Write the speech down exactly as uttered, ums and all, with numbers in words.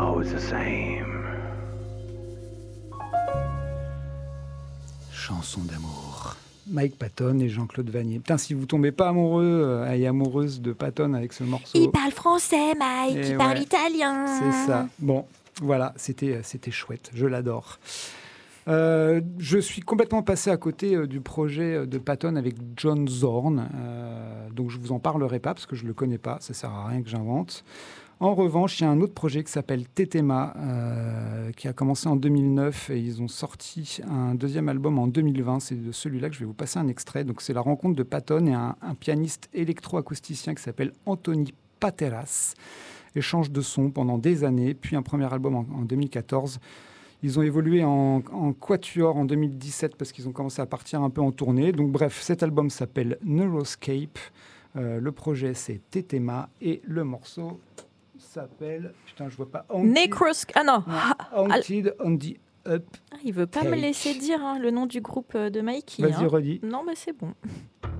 always the same. Chanson d'amour. Mike Patton et Jean-Claude Vannier. Putain, si vous tombez pas amoureux euh, et amoureuse de Patton avec ce morceau... Il parle français, Mike, Et il parle ouais, italien. C'est ça. Bon, voilà, c'était, c'était chouette. Je l'adore. Euh, je suis complètement passé à côté euh, du projet de Patton avec John Zorn. Euh, donc, je vous en parlerai pas parce que je le connais pas. Ça sert à rien que j'invente. En revanche, il y a un autre projet qui s'appelle Tetema, euh, qui a commencé en deux mille neuf et ils ont sorti un deuxième album en deux mille vingt. C'est de celui-là que je vais vous passer un extrait. Donc, c'est la rencontre de Patton et un, un pianiste électro-acousticien qui s'appelle Anthony Pateras. Échange de sons pendant des années, puis un premier album en, en deux mille quatorze. Ils ont évolué en, en quatuor en deux mille dix-sept parce qu'ils ont commencé à partir un peu en tournée. Donc bref, cet album s'appelle Neuroscape. Euh, le projet, c'est Tetema et le morceau s'appelle... Putain, je vois pas... Necrosc... Ah non, non Haunted on the Up. Ah, il veut pas Cake. me laisser dire hein, le nom du groupe de Mikey. Vas-y, hein. redis. Non, mais c'est bon.